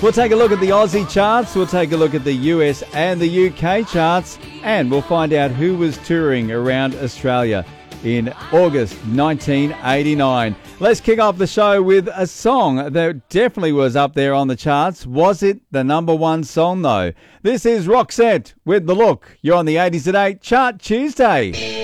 We'll take a look at the Aussie charts, we'll take a look at the US and the UK charts, and we'll find out who was touring around Australia in August 1989. Let's kick off the show with a song that definitely was up there on the charts. Was it the number one song, though? This is Roxette with The Look. You're on the 80s at 8 Chart Tuesday.